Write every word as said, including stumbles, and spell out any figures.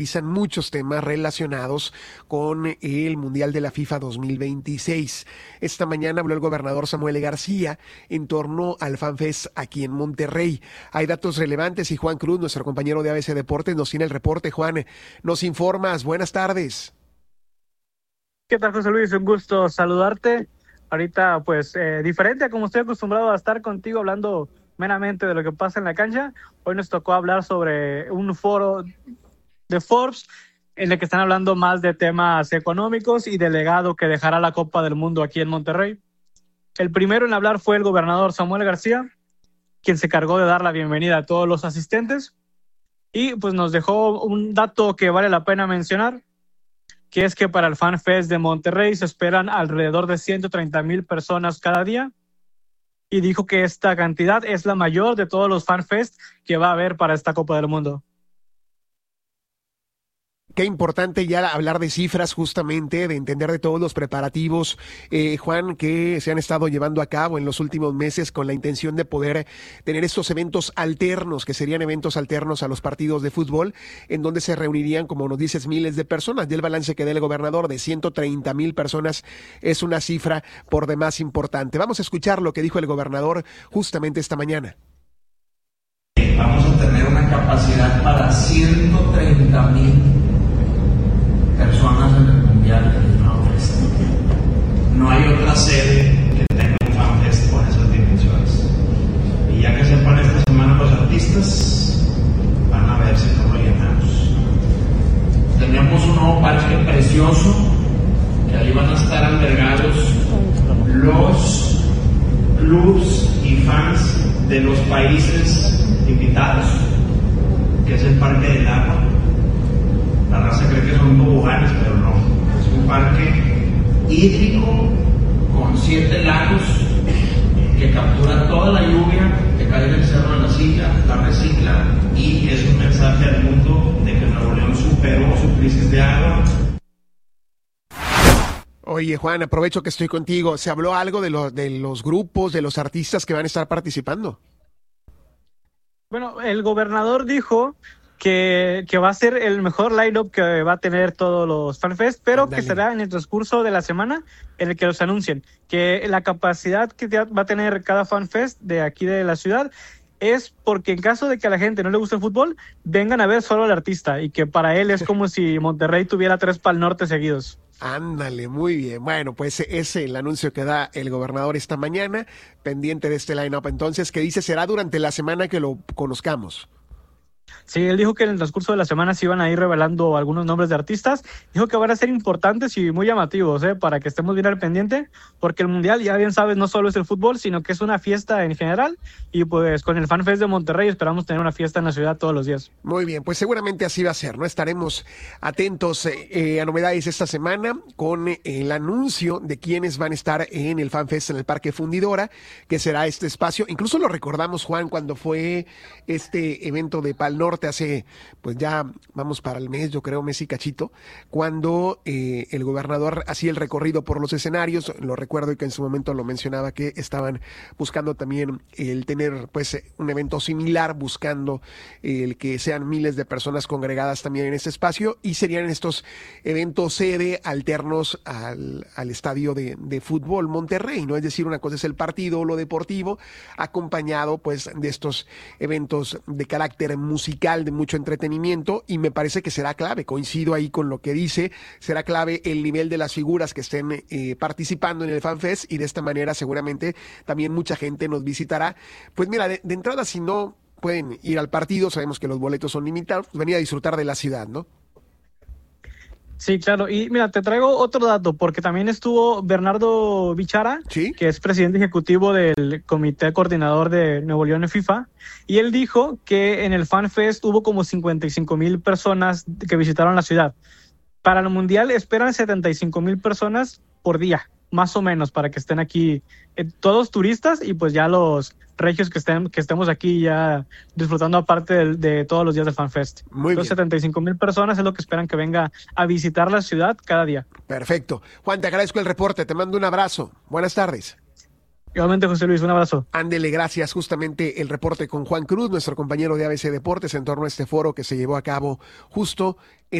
Realizan muchos temas relacionados con el Mundial de la FIFA dos mil veintiséis. Esta mañana habló el gobernador Samuel García en torno al FanFest aquí en Monterrey. Hay datos relevantes y Juan Cruz, nuestro compañero de A B C Deportes, nos tiene el reporte. Juan, nos informas. Buenas tardes. ¿Qué tal, José Luis? Un gusto saludarte. Ahorita, pues, eh, diferente a como estoy acostumbrado a estar contigo hablando meramente de lo que pasa en la cancha. Hoy nos tocó hablar sobre un foro de Forbes, en el que están hablando más de temas económicos y del legado que dejará la Copa del Mundo aquí en Monterrey. El primero en hablar fue el gobernador Samuel García, quien se encargó de dar la bienvenida a todos los asistentes y pues nos dejó un dato que vale la pena mencionar, que es que para el FanFest de Monterrey se esperan alrededor de ciento treinta mil personas cada día, y dijo que esta cantidad es la mayor de todos los FanFest que va a haber para esta Copa del Mundo. Qué importante ya hablar de cifras, justamente, de entender de todos los preparativos, eh, Juan, que se han estado llevando a cabo en los últimos meses con la intención de poder tener estos eventos alternos, que serían eventos alternos a los partidos de fútbol, en donde se reunirían, como nos dices, miles de personas. Y el balance que da el gobernador de ciento treinta mil personas es una cifra por demás importante. Vamos a escuchar lo que dijo el gobernador justamente esta mañana. Vamos a tener una capacidad para ciento treinta mil personas en el Mundial del FanFest. No hay otra sede que tenga un FanFest con esas dimensiones. Y ya que sepan esta semana los artistas, van a ver si no lo llenamos. Tenemos un nuevo parque precioso, que ahí van a estar albergados los clubs y fans de los países invitados, que es el Parque del Agua. La raza cree que son toboganes, pero no. Es un parque hídrico con siete lagos que captura toda la lluvia que cae en el Cerro de la Silla, la recicla, y es un mensaje al mundo de que Nuevo León superó su crisis de agua. Oye, Juan, aprovecho que estoy contigo. ¿Se habló algo de los, de los grupos, de los artistas que van a estar participando? Bueno, el gobernador dijo Que, que va a ser el mejor line-up que va a tener todos los FanFest, pero Dale. que será en el transcurso de la semana en el que los anuncien. Que la capacidad que va a tener cada FanFest de aquí de la ciudad es porque en caso de que a la gente no le guste el fútbol, vengan a ver solo al artista, y que para él es como si Monterrey tuviera tres Pal Norte seguidos. Ándale, muy bien. Bueno, pues ese es el anuncio que da el gobernador esta mañana, pendiente de este line-up. Entonces, ¿qué dice? Será durante la semana que lo conozcamos. Sí, él dijo que en el transcurso de la semana se iban a ir revelando algunos nombres de artistas. Dijo que van a ser importantes y muy llamativos, ¿eh? Para que estemos bien al pendiente, porque el Mundial, ya bien sabes, no solo es el fútbol, sino que es una fiesta en general, y pues con el FanFest de Monterrey esperamos tener una fiesta en la ciudad todos los días. Muy bien, pues seguramente así va a ser, ¿no? Estaremos atentos eh, a novedades esta semana con eh, el anuncio de quiénes van a estar en el FanFest en el Parque Fundidora, que será este espacio. Incluso lo recordamos, Juan, cuando fue este evento de Pal Norte hace, pues ya vamos para el mes, yo creo, mes y cachito, cuando eh, el gobernador hacía el recorrido por los escenarios. Lo recuerdo, y que en su momento lo mencionaba, que estaban buscando también el tener pues un evento similar, buscando el que sean miles de personas congregadas también en ese espacio, y serían estos eventos sede alternos al, al estadio de, de fútbol Monterrey, ¿no? Es decir, una cosa es el partido o lo deportivo, acompañado pues de estos eventos de carácter musical, de mucho entretenimiento, y me parece que será clave, coincido ahí con lo que dice, será clave el nivel de las figuras que estén eh, participando en el FanFest, y de esta manera seguramente también mucha gente nos visitará. Pues mira, de, de entrada, si no pueden ir al partido, sabemos que los boletos son limitados, pues venir a disfrutar de la ciudad, ¿no? Sí, claro. Y mira, te traigo otro dato, porque también estuvo Bernardo Bichara, ¿Sí? que es presidente ejecutivo del Comité Coordinador de Nuevo León en FIFA, y él dijo que en el FanFest hubo como cincuenta y cinco mil personas que visitaron la ciudad. Para el Mundial esperan setenta y cinco mil personas por día, más o menos, para que estén aquí eh, todos turistas, y pues ya los regios que estén que estemos aquí ya disfrutando aparte de, de todos los días del FanFest. Muy Los bien. setenta y cinco mil personas es lo que esperan que venga a visitar la ciudad cada día. Perfecto. Juan, te agradezco el reporte, te mando un abrazo. Buenas tardes. Igualmente, José Luis, un abrazo. Ándele, gracias. Justamente el reporte con Juan Cruz, nuestro compañero de A B C Deportes, en torno a este foro que se llevó a cabo justo